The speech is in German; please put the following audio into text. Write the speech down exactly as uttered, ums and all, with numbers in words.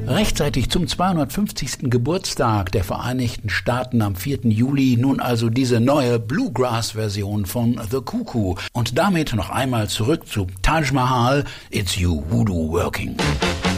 Rechtzeitig zum zweihundertfünfzigsten Geburtstag der Vereinigten Staaten am vierten Juli nun also diese neue Bluegrass-Version von The Cuckoo. Und damit noch einmal zurück zu Taj Mahal, It's You Voodoo Working.